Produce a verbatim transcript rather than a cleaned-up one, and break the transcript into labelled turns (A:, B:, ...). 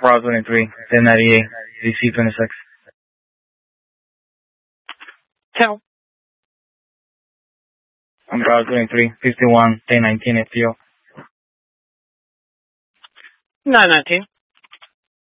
A: Bravo twenty-three, ten ninety-eight, D C twenty-six.
B: Tell.
A: I'm Bravo twenty-three, fifty-one, ten nineteen, F T O.
B: nine nineteen.